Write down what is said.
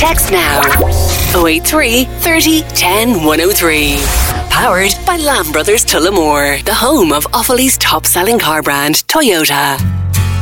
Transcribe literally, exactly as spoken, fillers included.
Text now. oh eight three, thirty, ten, one oh three. Powered by Lamb Brothers Tullamore, the home of Offaly's top-selling car brand, Toyota.